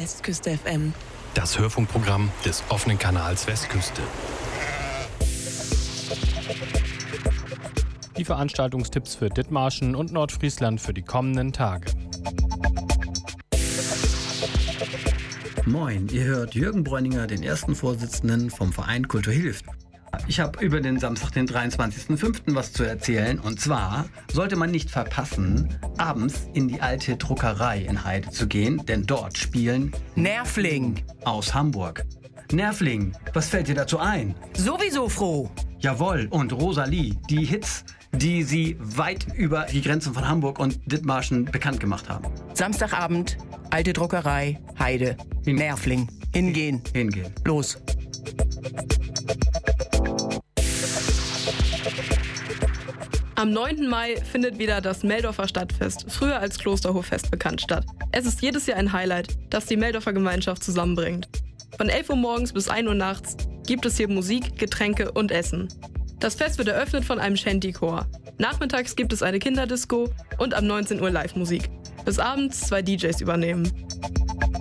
Westküste FM. Das Hörfunkprogramm des offenen Kanals Westküste. Die Veranstaltungstipps für Dithmarschen und Nordfriesland für die kommenden Tage. Moin, ihr hört Jürgen Bräuninger, den ersten Vorsitzenden vom Verein Kultur hilft. Ich habe über den Samstag, den 23.05. was zu erzählen. Und zwar sollte man nicht verpassen, abends in die alte Druckerei in Heide zu gehen, denn dort spielen Nervling aus Hamburg. Nervling, was fällt dir dazu ein? sowieso froh. Jawohl, und Rosalie, die Hits, die sie weit über die Grenzen von Hamburg und Dithmarschen bekannt gemacht haben. Samstagabend, alte Druckerei, Heide, Nervling. Hingehen. Los. Am 9. Mai findet wieder das Meldorfer Stadtfest, früher als Klosterhoffest bekannt, statt. Es ist jedes Jahr ein Highlight, das die Meldorfer Gemeinschaft zusammenbringt. Von 11 Uhr morgens bis 1 Uhr nachts gibt es hier Musik, Getränke und Essen. Das Fest wird eröffnet von einem Shanty-Chor. Nachmittags gibt es eine Kinderdisco und ab 19 Uhr Live-Musik. Bis abends 2 DJs übernehmen.